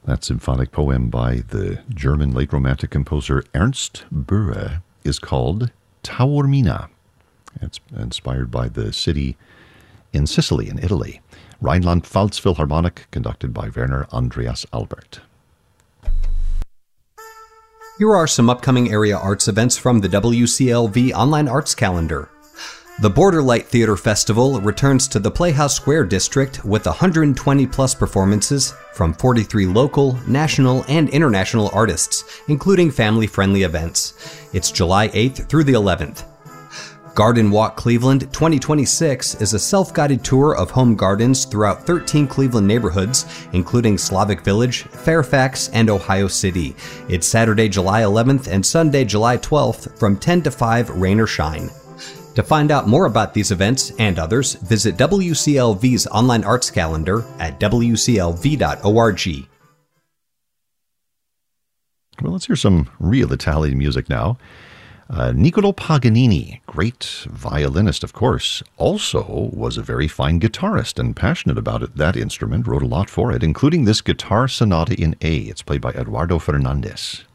That symphonic poem by the German late Romantic composer Ernst Böhre is called Taormina. It's inspired by the city in Sicily, in Italy. Rheinland-Pfalz Philharmonic, conducted by Werner Andreas Albert. Here are some upcoming area arts events from the WCLV online arts calendar. The Borderlight Theater Festival returns to the Playhouse Square district with 120 plus performances from 43 local, national, and international artists, including family-friendly events. It's July 8th through the 11th. Garden Walk Cleveland 2026 is a self-guided tour of home gardens throughout 13 Cleveland neighborhoods, including Slavic Village, Fairfax, and Ohio City. It's Saturday, July 11th and Sunday, July 12th from 10 to 5, rain or shine. To find out more about these events and others, visit WCLV's online arts calendar at wclv.org. Well, let's hear some real Italian music now. Niccolò Paganini, great violinist, of course, also was a very fine guitarist and passionate about that instrument, wrote a lot for it, including this guitar sonata in A. It's played by Eduardo Fernandez.